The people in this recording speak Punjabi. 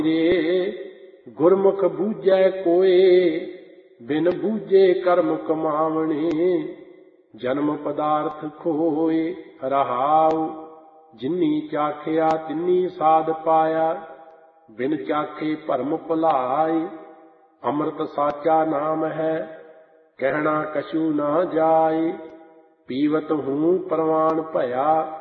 ਗੁਰਮੁਖ ਬੂਝੈ ਕੋਏ, ਬਿਨ ਬੂਝੇ ਕਰਮ ਕਮਾਵਣੇ। ਜਨਮ ਪਦਾਰਥ ਖੋਏ ਰਹਾਉ, ਜਿਨੀ ਚਾਖਿਆ ਤਿਨੀ ਸਾਧ ਪਾਇਆ। ਬਿਨ ਚਾਖੇ ਭਰਮ ਭੁਲਾਏ, ਅੰਮ੍ਰਿਤ ਸਾਚਾ ਨਾਮ ਹੈ, ਕਹਿਣਾ ਕਛੂ ਨਾ ਜਾਏ। ਪੀਵਤ ਹੂੰ ਪ੍ਰਵਾਨ ਭਇਆ,